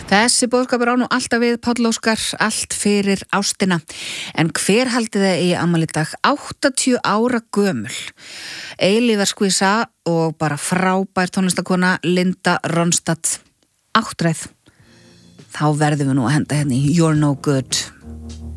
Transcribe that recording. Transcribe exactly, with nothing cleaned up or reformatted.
Þessi boðskapur á nú alltaf við, Páll Óskar, allt fyrir ástina. En hver haldið þið í afmæli í dag? áttatíu ára gömul. Eilífar skvísa og bara frábær tónlistakona Linda Ronstadt. Áttræð. Þá verðum við nú að henda henni You're No Good.